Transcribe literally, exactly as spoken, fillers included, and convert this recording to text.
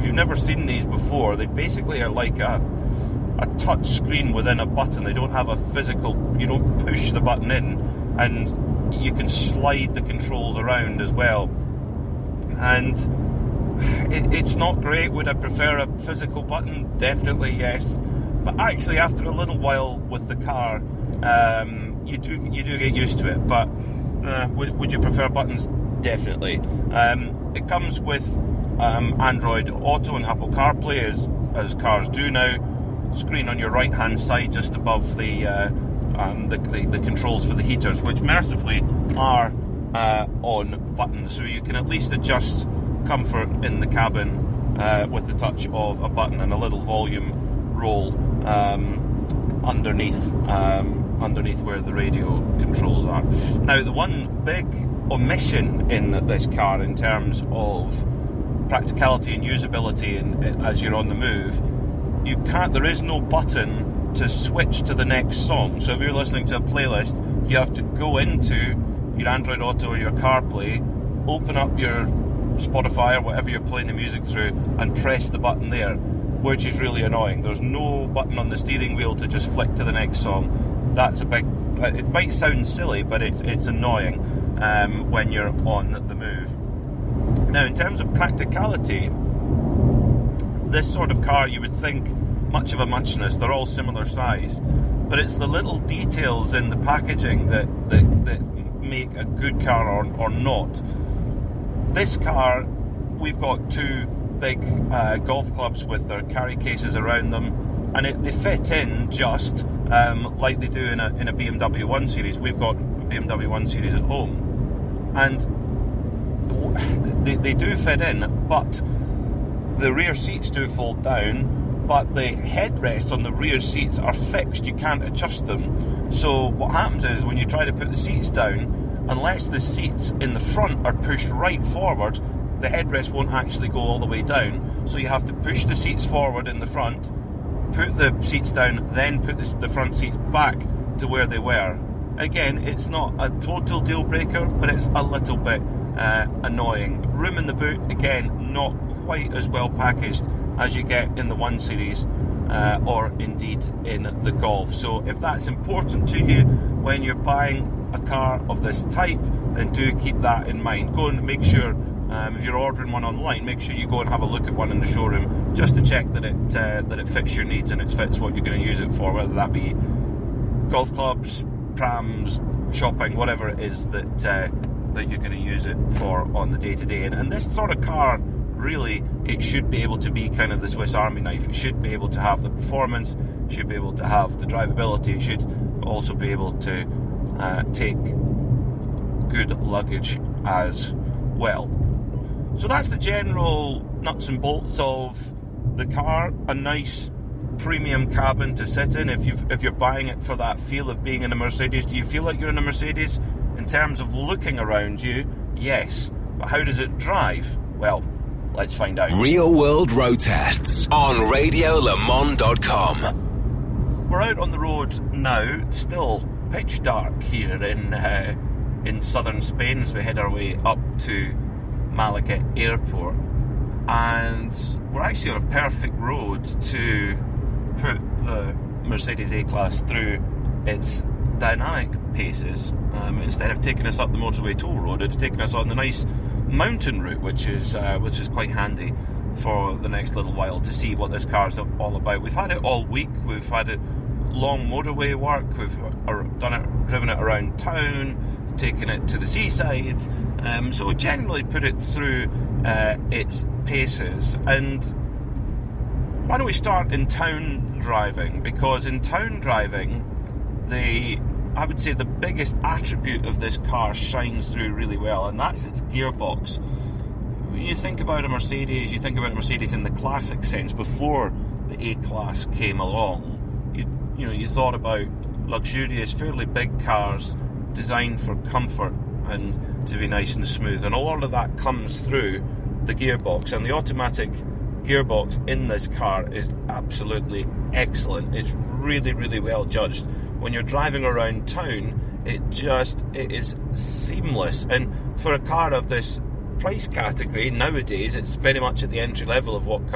you've never seen these before, they basically are like a a touch screen within a button. They don't have a physical, you don't push the button in, and you can slide the controls around as well. And it, it's not great. Would I prefer a physical button? Definitely yes. But actually, after a little while with the car, um, you do you do get used to it. But uh, would, would you prefer buttons? Definitely. Um, it comes with um, Android Auto and Apple CarPlay, as as cars do now. Screen on your right hand side, just above the, uh, um, the, the the controls for the heaters, which mercifully are uh, on buttons, so you can at least adjust comfort in the cabin uh, with the touch of a button and a little volume roll um, underneath um, underneath where the radio controls are. Now, the one big omission in this car in terms of practicality and usability and as you're on the move, you can't, there is no button to switch to the next song. So if you're listening to a playlist, you have to go into your Android Auto or your CarPlay, open up your Spotify or whatever you're playing the music through, and press the button there, which is really annoying. There's no button on the steering wheel to just flick to the next song. That's a big, it might sound silly, but it's it's annoying um, when you're on the move. Now, in terms of practicality, this sort of car, you would think much of a muchness, they're all similar size, but it's the little details in the packaging that, that, that make a good car or, or not. This car, we've got two big uh, golf clubs with their carry cases around them, and it, they fit in just um, like they do in a, in a B M W one Series. We've got a B M W one Series at home, and they, they do fit in, but the rear seats do fold down, but the headrests on the rear seats are fixed. You can't adjust them. So what happens is when you try to put the seats down, unless the seats in the front are pushed right forward, the headrest won't actually go all the way down. So you have to push the seats forward in the front, put the seats down, then put the, the front seats back to where they were. Again, it's not a total deal breaker, but it's a little bit uh, annoying. Room in the boot, again, not quite as well packaged as you get in the one Series uh, or indeed in the Golf. So if that's important to you when you're buying a car of this type, then do keep that in mind. Go and make sure, um, if you're ordering one online, make sure you go and have a look at one in the showroom just to check that it uh, that it fits your needs and it fits what you're going to use it for, whether that be golf clubs, prams, shopping, whatever it is that uh, that you're going to use it for on the day-to-day. And, and this sort of car, really, it should be able to be kind of the Swiss Army knife. It should be able to have the performance, it should be able to have the drivability, it should also be able to uh, take good luggage as well. So that's the general nuts and bolts of the car. A nice premium cabin to sit in if you if you're buying it for that feel of being in a Mercedes. Do you feel like you're in a Mercedes? In terms of looking around you, yes. But how does it drive? Well, let's find out. Real World Road Tests on radio le mans dot com. We're out on the road now, still pitch dark here in uh, in southern Spain as we head our way up to Malaga Airport, and we're actually on a perfect road to put the Mercedes A-Class through its dynamic paces. Um, instead of taking us up the motorway toll road, it's taking us on the nice mountain route, which is uh, which is quite handy for the next little while to see what this car's all about. We've had it all week. We've had it long motorway work. We've done it, driven it around town, taken it to the seaside. Um, so we generally put it through uh, its paces. And why don't we start in town driving? Because in town driving, the I would say the biggest attribute of this car shines through really well, and that's its gearbox. When you think about a Mercedes, you think about a Mercedes in the classic sense. Before the A-Class came along, you, you know, you thought about luxurious, fairly big cars designed for comfort and to be nice and smooth, and a lot of that comes through the gearbox. And the automatic gearbox in this car is absolutely excellent. It's really, really well judged. When you're driving around town, it just it is seamless. And for a car of this price category nowadays, it's very much at the entry level of what